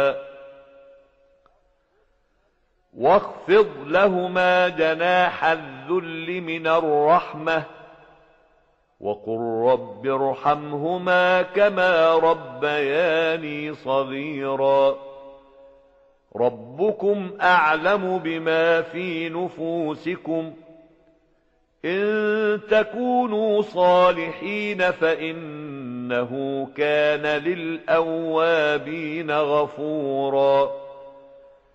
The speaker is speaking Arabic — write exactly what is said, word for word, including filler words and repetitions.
واخفض لهما جناح الذل من الرحمة وقل رب ارحمهما كما ربياني صغيرا ربكم أعلم بما في نفوسكم إن تكونوا صالحين فإنه كان للأوابين غفورا